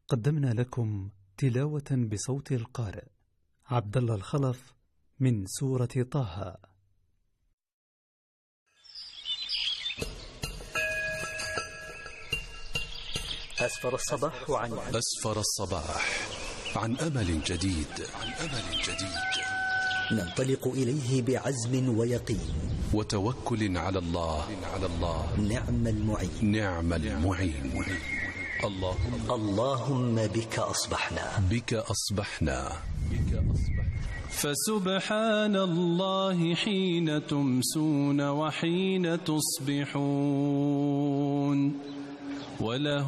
قدمنا لكم تلاوة بصوت القارئ عبد الله الخلف من سورة طه. أسفر الصباح عن أمل جديد. ننطلق إليه بعزم ويقين وتوكل على الله. نعم المعين. اللهم بك أصبحنا. فسبحان الله حين تمسون وحين تصبحون، وله